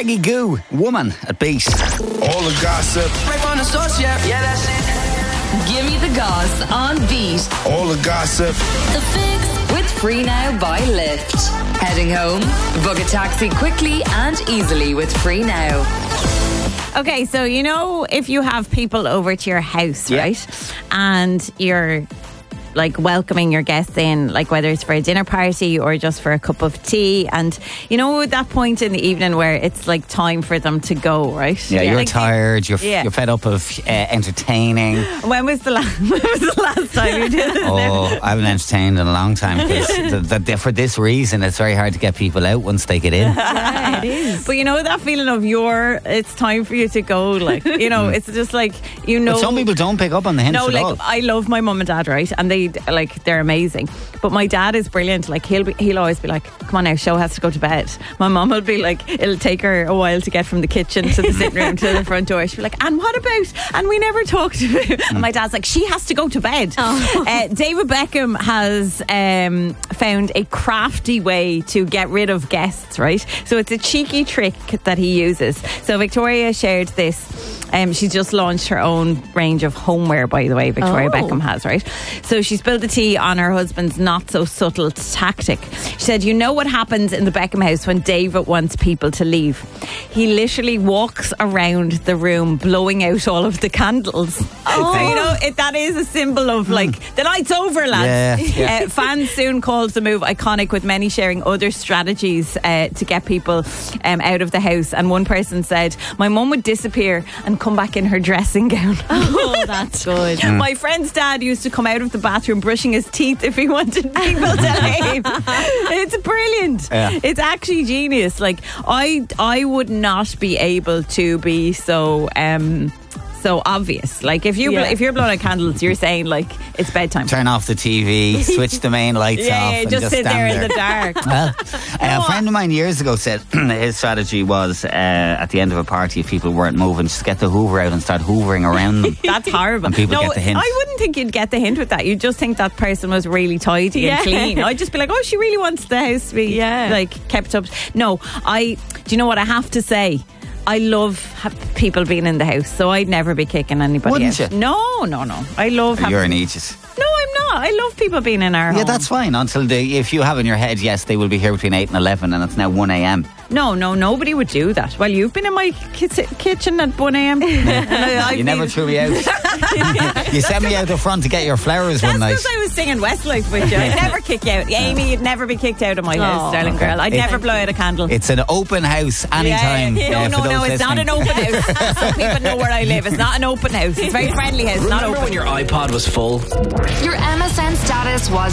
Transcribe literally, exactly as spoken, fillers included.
Peggy Gou, Woman at Beat. All the gossip. Right from the source, yeah, yeah, that's it. Give me the goss on Beat. All the gossip. The Fix with Free Now by Lyft. Heading home? Book a taxi quickly and easily with Free Now. Okay, so you know if you have people over to your house, Yeah. right? And you're like welcoming your guests in, like whether it's for a dinner party or just for a cup of tea, and you know that point in the evening where it's like time for them to go, right? Yeah, you're Like, tired, you're, f- Yeah. you're fed up of uh, entertaining. When was the last? When was the last time you did this? Oh, I haven't entertained in a long time because the, the, for this reason it's very hard to get people out once they get in. Yeah, it is. But you know that feeling of your, it's time for you to go. Like you know, it's just like you know. But some people don't pick up on the hints No, at like all. I love my mum and dad, right? And they like they're amazing. But my dad is brilliant. Like he'll be, he'll always be like, "Come on now, Show has to go to bed." My mum will be like, it'll take her a while to get from the kitchen to the sitting room to the front door. She'll be like, "And what about?" And we never talked about it. And my dad's like, "She has to go to bed." Oh. Uh, David Beckham has um, found a crafty way to get rid of guests, right? So it's a cheeky trick that he uses. So Victoria shared this. Um, she's just launched her own range of homeware, by the way, Victoria Oh. Beckham has, right? So she spilled the tea on her husband's not so subtle tactic. She said, "You know what happens in the Beckham house when David wants people to leave? He literally walks around the room blowing out all of the candles." Oh. So, you know, it, that is a symbol of like, the night's over, lads. Yeah, yeah. Uh, fans soon called the move iconic, with many sharing other strategies uh, to get people um, out of the house. And one person said, "My mum would disappear and come back in her dressing gown." Oh, that's good. Mm. My friend's dad used to come out of the bathroom brushing his teeth if he wanted people to leave. It's brilliant. Yeah. It's actually genius. Like I, I would not be able to be so. Um, So obvious. Like if you Yeah. bl- if you're blowing out candles, you're saying like it's bedtime. Turn off the T V, switch the main lights yeah, off, yeah, and just, just sit stand there in the dark. Well, uh, a friend of mine years ago said his strategy was uh, at the end of a party, if people weren't moving, just get the Hoover out and start hoovering around them. That's horrible. And people no, get the hint. I wouldn't think you'd get the hint with that. You'd just think that person was really tidy Yeah. and clean. I'd just be like, oh, she really wants the house to be Yeah. like kept up. No, I. Do you know what I have to say? I love ha- people being in the house, so I'd never be kicking anybody Wouldn't out. you? No, no, no. I love having. You're an Aegis. No, I'm not. I love people being in our Yeah, home. that's fine. Until they, if you have in your head, yes, they will be here between eight and eleven, and it's now one a.m. No, no, nobody would do that. Well, you've been in my ki- kitchen at one a.m. You never threw me out. You sent me out the front to get your flowers That's one night. because I was singing Westlife with you. I'd never kick you out. Amy, you'd never be kicked out of my house, Oh, darling okay. girl. I'd It- never blow out a candle. It's an open house anytime. Yeah, yeah. uh, No, for no, no, those it's not listening. an open house. So people know where I live. It's not an open house. It's a very friendly house, not Remember open. when your iPod was full? Your M S N status was